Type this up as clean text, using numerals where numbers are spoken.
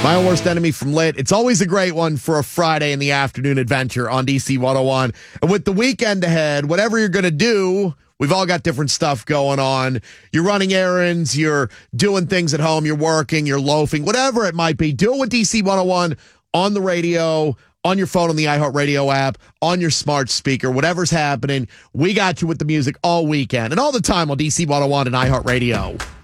My Own Worst Enemy from Lit. It's always a great one for a Friday in the afternoon adventure on DC 101. And with the weekend ahead, whatever you're going to do, we've all got different stuff going on. You're running errands, you're doing things at home, you're working, you're loafing, whatever it might be. Do it with DC 101 on the radio, on your phone, on the iHeartRadio app, on your smart speaker, whatever's happening. We got you with the music all weekend and all the time on DC 101 and iHeartRadio.